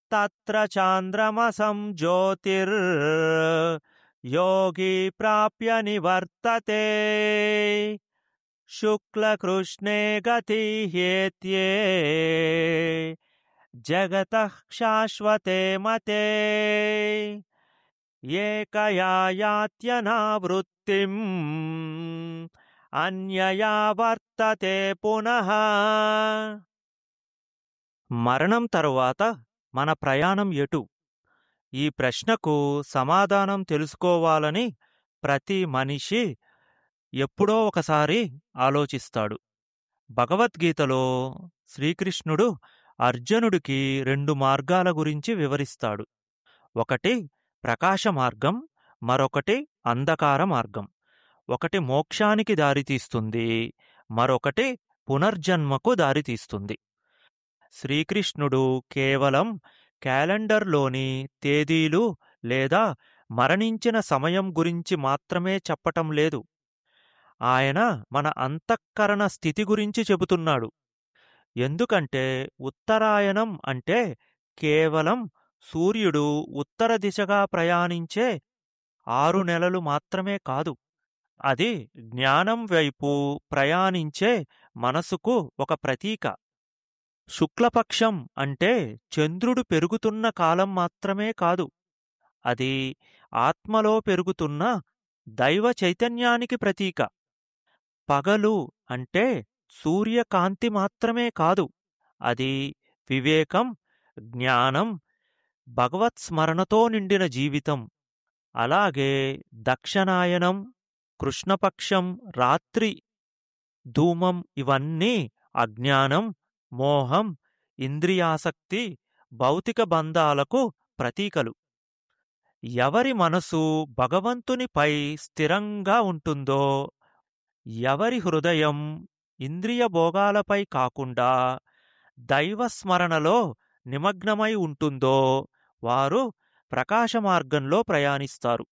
తత్ర చాంద్రమసం జ్యోతిర్ యోగి ప్రాప్య నివర్తతే శుక్లకృష్ణే గతి హ్యేత్యే జగతః శాశ్వతే మతే ఏకయా యాత్యనావృత్తిం అన్యయా వర్తతే పునః. మరణం తరువాత మన ప్రయాణం ఎటు? ఈ ప్రశ్నకు సమాధానం తెలుసుకోవాలని ప్రతి మనిషి ఎప్పుడో ఒకసారి ఆలోచిస్తాడు. భగవద్గీతలో శ్రీకృష్ణుడు అర్జునుడికి 2 మార్గాల గురించి వివరిస్తాడు. ఒకటి ప్రకాశ మార్గం, మరొకటి అంధకార మార్గం. ఒకటి మోక్షానికి దారితీస్తుంది, మరొకటి పునర్జన్మకు దారితీస్తుంది. శ్రీకృష్ణుడు కేవలం క్యాలెండర్లోని తేదీలు లేదా మరణించిన సమయం గురించి మాత్రమే చెప్పటం లేదు. ఆయన మన అంతఃకరణ స్థితి గురించి చెబుతున్నాడు. ఎందుకంటే ఉత్తరాయణం అంటే కేవలం సూర్యుడు ఉత్తర దిశగా ప్రయాణించే 6 నెలలు మాత్రమే కాదు. అది జ్ఞానం వైపు ప్రయాణించే మనసుకు ఒక ప్రతీక. శుక్లపక్షం అంటే చంద్రుడు పెరుగుతున్న కాలం మాత్రమే కాదు. అది ఆత్మలో పెరుగుతున్న దైవ చైతన్యానికి ప్రతీక. పగలు అంటే సూర్యకాంతి మాత్రమే కాదు. అది వివేకం, జ్ఞానం, భగవత్స్మరణతో నిండిన జీవితం. అలాగే దక్షిణాయనం, కృష్ణపక్షం, రాత్రి ధూమం ఇవన్నీ అజ్ఞానం, మోహం, ఇంద్రియాసక్తి, భౌతిక బంధాలకు ప్రతీకలు. ఎవరి మనసు భగవంతునిపై స్థిరంగా ఉంటుందో, ఎవరి హృదయం ఇంద్రియ భోగాలపై కాకుండా దైవస్మరణలో నిమగ్నమై ఉంటుందో వారు ప్రకాశ మార్గంలో ప్రయాణిస్తారు.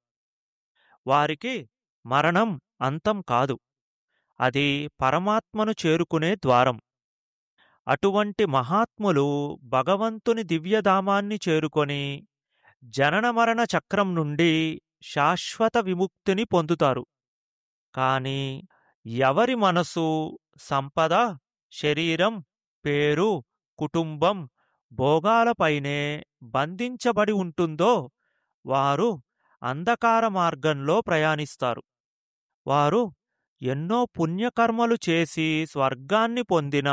వారికి మరణం అంతం కాదు, అది పరమాత్మను చేరుకునే ద్వారం. అటువంటి మహాత్ములు భగవంతుని దివ్యధామాన్ని చేరుకొని జననమరణ చక్రం నుండి శాశ్వత విముక్తిని పొందుతారు. కాని ఎవరి మనసు సంపద, శరీరం, పేరు, కుటుంబం, భోగాలపైనే బంధించబడి ఉంటుందో వారు అంధకార మార్గంలో ప్రయాణిస్తారు. వారు ఎన్నో పుణ్యకర్మలు చేసి స్వర్గాన్ని పొందినా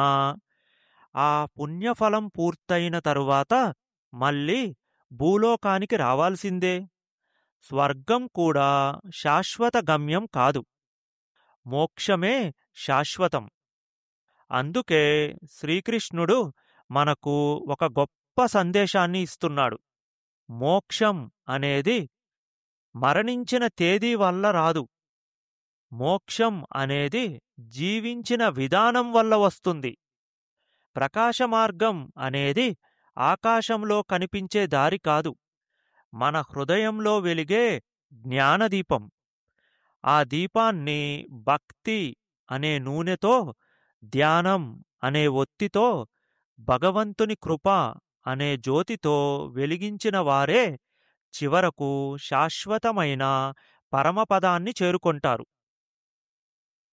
ఆ పుణ్యఫలం పూర్తయిన తరువాత మళ్ళీ భూలోకానికి రావాల్సిందే. స్వర్గం కూడా శాశ్వత గమ్యం కాదు, మోక్షమే శాశ్వతం. అందుకే శ్రీకృష్ణుడు మనకు ఒక గొప్ప సందేశాన్ని ఇస్తున్నాడు. మోక్షం అనేది మరణించిన తేదీ వల్ల రాదు. మోక్షం అనేది జీవించిన విధానం వల్ల వస్తుంది. ప్రకాశ మార్గం అనేది ఆకాశంలో కనిపించే దారి కాదు, మన హృదయంలో వెలిగే జ్ఞానదీపం. ఆ దీపాన్ని భక్తి అనే నూనెతో, ధ్యానం అనే ఒత్తితో, భగవంతుని కృప అనే జ్యోతితో వెలిగించిన వారే చివరకు శాశ్వతమైన పరమపదాన్ని చేరుకొంటారు.